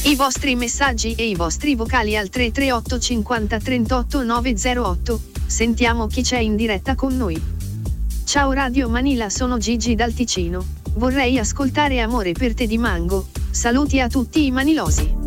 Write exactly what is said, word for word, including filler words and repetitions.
I vostri messaggi e i vostri vocali al tre tre otto cinquanta trentotto nove zero otto. Sentiamo chi c'è in diretta con noi. Ciao Radio Manila, sono Gigi dal Ticino. Vorrei ascoltare Amore per te di Mango. Saluti a tutti i manilosi.